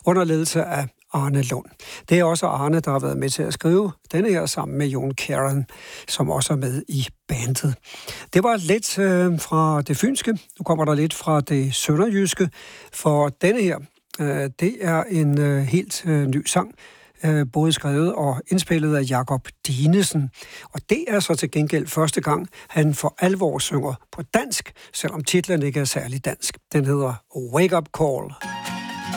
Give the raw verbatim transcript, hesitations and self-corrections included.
under ledelse af Arne Lund. Det er også Arne, der har været med til at skrive denne her sammen med Jon Karen, som også er med i bandet. Det var lidt øh, fra det fynske. Nu kommer der lidt fra det sønderjyske, for denne her, øh, det er en øh, helt øh, ny sang, øh, både skrevet og indspillet af Jakob Dinesen. Og det er så til gengæld første gang, han for alvor synger på dansk, selvom titlen ikke er særlig dansk. Den hedder Wake Up Call.